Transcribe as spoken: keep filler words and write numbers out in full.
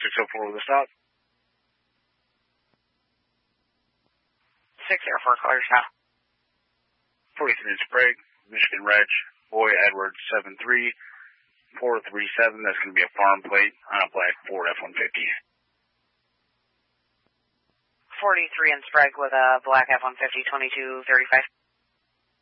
six oh four with a stop. six oh four, clear stop. forty-three in Sprague, Michigan Reg, Boy Edwards seven three four three seven. That's going to be a farm plate on a black Ford F one fifty. forty-three in Sprague with a black F one fifty, twenty-two thirty-five.